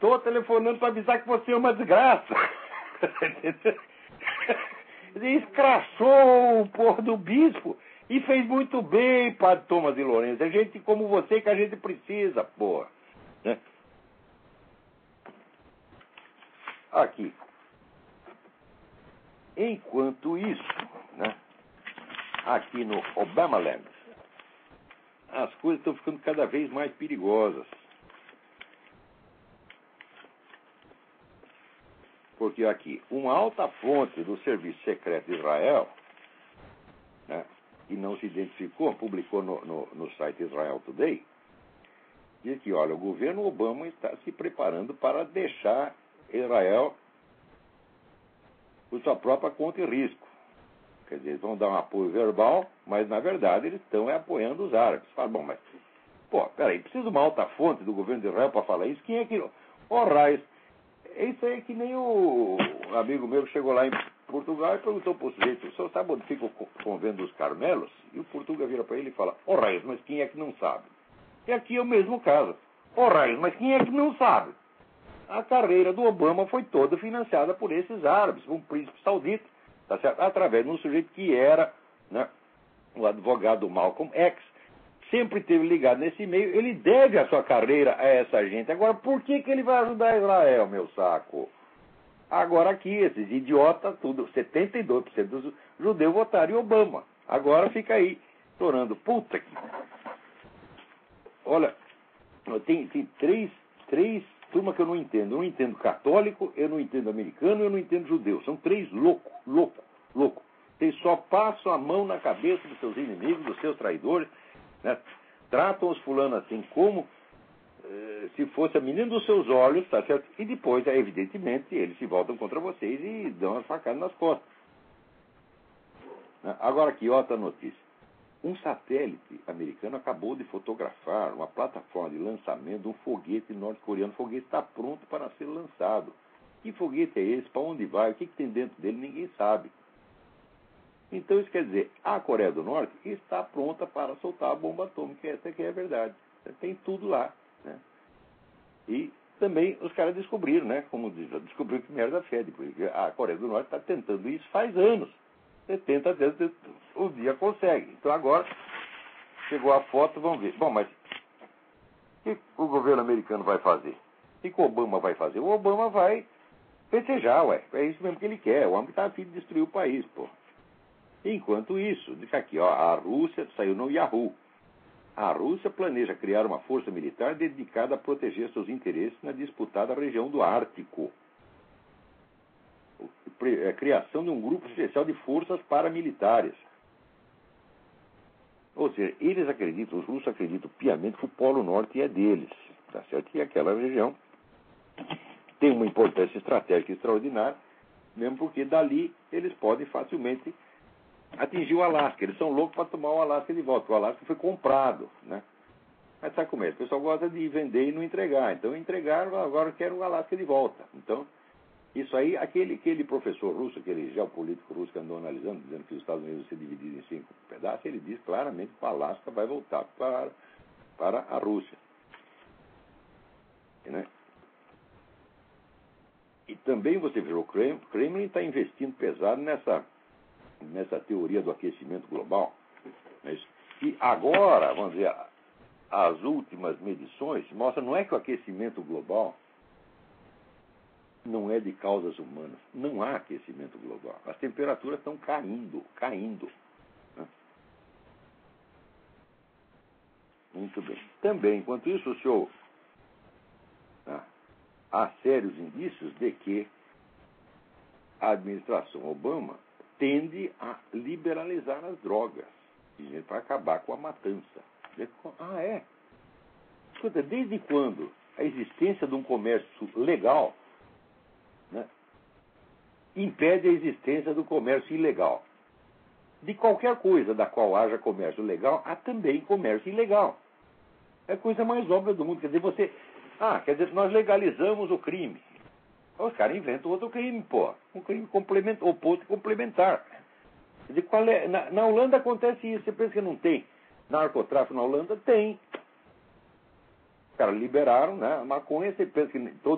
Tô telefonando para avisar que você é uma desgraça. Ele escrachou o porra do bispo e fez muito bem, padre Thomas de Lourenço. É gente como você que a gente precisa, porra. Né? Aqui. Enquanto isso, né, aqui no Obamaland, as coisas estão ficando cada vez mais perigosas. Porque aqui, uma alta fonte do Serviço Secreto de Israel, né, que não se identificou, publicou no site Israel Today, diz que, olha, o governo Obama está se preparando para deixar Israel por sua própria conta e risco. Quer dizer, eles vão dar um apoio verbal, mas, na verdade, eles estão apoiando os árabes. Fala, bom, mas, pô, peraí, precisa de uma alta fonte do governo de Israel para falar isso? Quem é que... Raiz, isso aí é que nem o amigo meu que chegou lá em Portugal e perguntou para o sujeito, o senhor sabe onde fica o convento dos Carmelos? E o Portuga vira para ele e fala, Raiz, mas quem é que não sabe? E aqui é o mesmo caso. Raiz, mas quem é que não sabe? A carreira do Obama foi toda financiada por esses árabes, por um príncipe saudita, tá certo? Através de um sujeito que era, né, o advogado Malcolm X, sempre esteve ligado nesse meio, ele deve a sua carreira a essa gente. Agora, por que ele vai ajudar Israel, meu saco? Agora aqui, esses idiotas, tudo, 72% dos judeus votaram em Obama. Agora fica aí, chorando. Puta que... Olha, tem três turmas que eu não entendo. Eu não entendo católico, eu não entendo americano, eu não entendo judeu. São três loucos. Eles só passam a mão na cabeça dos seus inimigos, dos seus traidores, né? Tratam os fulanos assim como se fosse a menina dos seus olhos, tá certo? E depois, evidentemente, eles se voltam contra vocês e dão uma facada nas costas. Agora aqui, outra notícia. Um satélite americano acabou de fotografar uma plataforma de lançamento de um foguete norte-coreano. O foguete está pronto para ser lançado. Que foguete é esse? Para onde vai? O que tem dentro dele? Ninguém sabe. Então isso quer dizer, a Coreia do Norte está pronta para soltar a bomba atômica. Essa aqui é a verdade. Tem tudo lá. Né? E também os caras descobriram, né? Como descobriram que merda fede, porque a Coreia do Norte está tentando isso faz anos. Você tenta, o dia consegue. Então agora chegou a foto, vamos ver. Bom, mas o que o governo americano vai fazer? O que o Obama vai fazer? O Obama vai festejar, ué. É isso mesmo que ele quer. O homem está a fim de destruir o país, pô. Enquanto isso, diz aqui, ó, a Rússia saiu no Yahoo. A Rússia planeja criar uma força militar dedicada a proteger seus interesses na disputada região do Ártico. A criação de um grupo especial de forças paramilitares. Ou seja, eles acreditam, os russos acreditam piamente que o Polo Norte é deles. Tá certo? E aquela região tem uma importância estratégica extraordinária, mesmo porque dali eles podem facilmente atingir o Alasca. Eles são loucos para tomar o Alasca de volta. O Alasca foi comprado, né? Mas sabe como é? O pessoal gosta de vender e não entregar. Então entregaram, agora querem o Alasca de volta. Então, isso aí, aquele professor russo, aquele geopolítico russo que andou analisando, dizendo que os Estados Unidos vão ser divididos em 5 pedaços, ele diz claramente que o Alasca vai voltar para a Rússia. Né? E também você vê, o Kremlin está investindo pesado nessa teoria do aquecimento global. Né? E agora, vamos dizer, as últimas medições mostram, não é que o aquecimento global não é de causas humanas. Não há aquecimento global. As temperaturas estão caindo. Né? Muito bem. Também, enquanto isso, o senhor, há sérios indícios de que a administração Obama tende a liberalizar as drogas para acabar com a matança. Ah, é? Escuta, desde quando a existência de um comércio legal, né, impede a existência do comércio ilegal? De qualquer coisa da qual haja comércio legal, há também comércio ilegal. É a coisa mais óbvia do mundo. Quer dizer, nós legalizamos o crime. Os caras inventam outro crime, pô. Um crime oposto e complementar. Quer dizer, na Holanda acontece isso. Você pensa que não tem narcotráfico na Holanda? Tem. Os caras liberaram, né, a maconha. Você pensa que todo